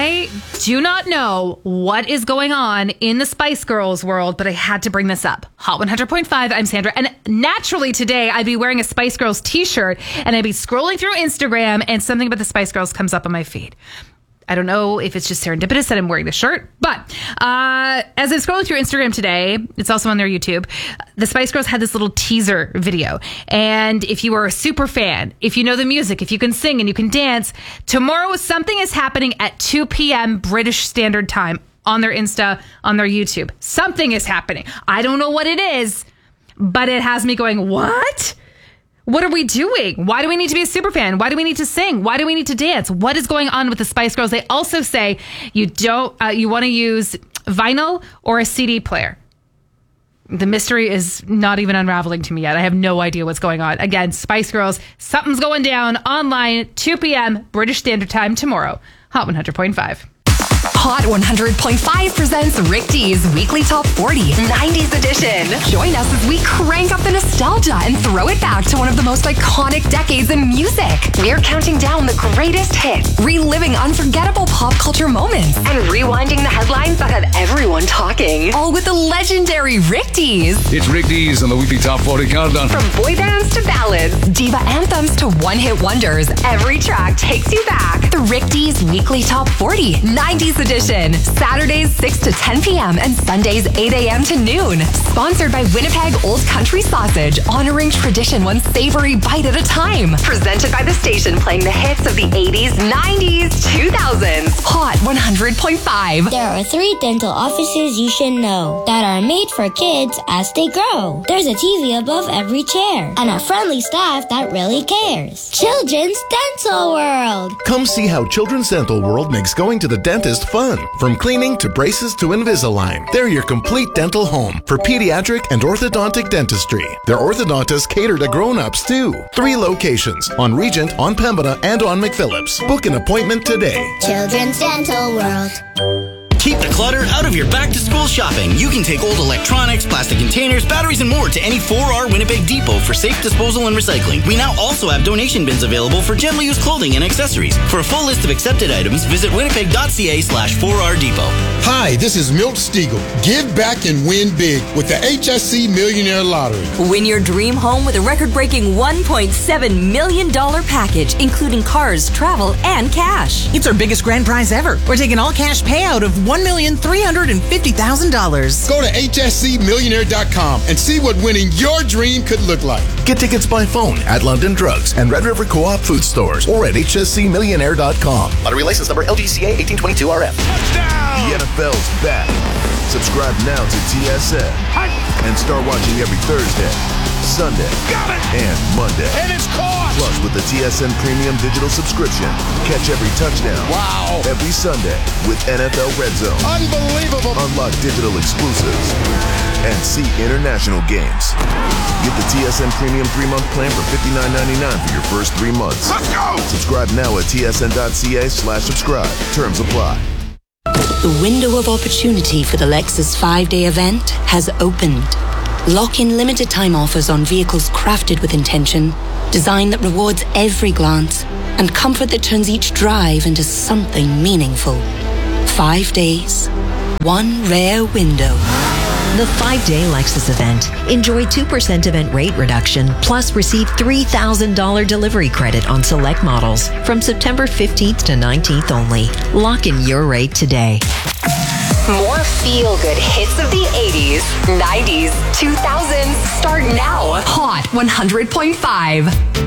I do not know what is going on in the Spice Girls world, but I had to bring this up. Hot 100.5, I'm Sandra. And naturally today, I'd be wearing a Spice Girls t-shirt and I'd be scrolling through Instagram and something about the Spice Girls comes up on my feed. I don't know if it's just serendipitous that I'm wearing the shirt, but as I'm scrolling through Instagram today, it's also on their YouTube, the Spice Girls had this little teaser video. And if you are a super fan, if you know the music, if you can sing and you can dance, tomorrow something is happening at 2 p.m. British Standard Time on their Insta, on their YouTube. Something is happening. I don't know what it is, but it has me going, what? What are we doing? Why do we need to be a super fan? Why do we need to sing? Why do we need to dance? What is going on with the Spice Girls? They also say you want to use vinyl or a CD player. The mystery is not even unraveling to me yet. I have no idea what's going on. Again, Spice Girls, something's going down online, 2 p.m. British Standard Time tomorrow. Hot 100.5. Hot 100.5 presents Rick D's Weekly Top 40 90s edition. Join us as we crank up the nostalgia and throw it back to one of the most iconic decades in music. We're counting down the greatest hits, reliving unforgettable pop culture moments, and rewinding the headlines that had everyone talking. All with the legendary Rick D's. It's Rick D's on the Weekly Top 40 Countdown. From boy bands to ballads, diva anthems to one-hit wonders, every track takes you back. The Rick D's Weekly Top 40 90s edition. Saturdays 6 to 10 p.m. and Sundays 8 a.m. to noon. Sponsored by Winnipeg Old Country Sausage, honoring tradition one savory bite at a time. Presented by the station playing the hits of the 80s, 90s, 2000s. Hot 100.5. There are 3 dental offices you should know that are made for kids as they grow. There's a TV above every chair and a friendly staff that really cares. Children's Dental World. Come see how Children's Dental World makes going to the dentist fun. From cleaning to braces to Invisalign, they're your complete dental home for pediatric and orthodontic dentistry. Their orthodontists cater to grown-ups too. 3 locations, on Regent, on Pembina, and on McPhillips. Book an appointment today. Children's Dental World. Keep the clutter out of your back-to-school shopping. You can take old electronics, plastic containers, batteries, and more to any 4R Winnipeg depot for safe disposal and recycling. We now also have donation bins available for gently used clothing and accessories. For a full list of accepted items, visit winnipeg.ca/4R depot. Hi, this is Milt Stiegel. Give back and win big with the HSC Millionaire Lottery. Win your dream home with a record-breaking $1.7 million package, including cars, travel, and cash. It's our biggest grand prize ever. We're taking all-cash payout of $1,350,000. Go to hscmillionaire.com and see what winning your dream could look like. Get tickets by phone at London Drugs and Red River Co-op food stores or at hscmillionaire.com. Lottery license number LGCA 1822RF. Touchdown! The NFL's back. Subscribe now to TSN and start watching every Thursday, Sunday, and Monday. And it's caught! Plus, with the TSN Premium Digital subscription, catch every touchdown. Wow! Every Sunday with NFL Red Zone. Unbelievable! Unlock digital exclusives and see international games. Get the TSN Premium 3-month plan for $59.99 for your first 3 months. Let's go! Subscribe now at tsn.ca/subscribe. Terms apply. The window of opportunity for the Lexus 5-day event has opened. Lock in limited time offers on vehicles crafted with intention, design that rewards every glance, and comfort that turns each drive into something meaningful. 5 days, one rare window. The 5-day Lexus event. Enjoy 2% event rate reduction, plus receive $3,000 delivery credit on select models from September 15th to 19th only. Lock in your rate today. More feel-good hits of the 80s, 90s, 2000s start now. Hot 100.5.